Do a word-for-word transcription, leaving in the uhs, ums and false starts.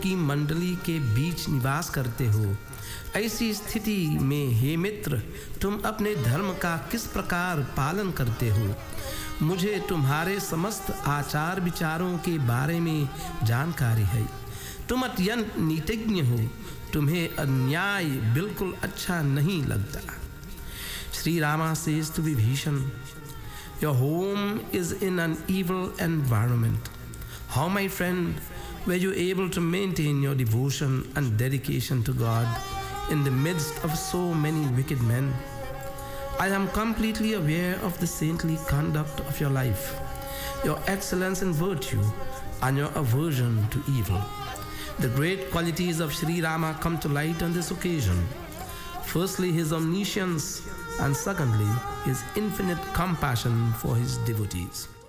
की मंडली के बीच निवास करते हो। ऐसी स्थिति में हे मित्र, तुम अपने धर्म का किस प्रकार पालन करते हो? मुझे तुम्हारे समस्त आचार विचारों के बारे में जानकारी है। तुम अत्यंत नीतिज्ञ हो, तुम्हें अन्याय बिल्कुल अच्छा नहीं लगता। Sri Rama says to Vibhishan, your home is in an evil environment. How, my friend, were you able to maintain your devotion and dedication to God in the midst of so many wicked men? I am completely aware of the saintly conduct of your life, your excellence in virtue, and your aversion to evil. The great qualities of Sri Rama come to light on this occasion. Firstly, his omniscience, and secondly, his infinite compassion for his devotees.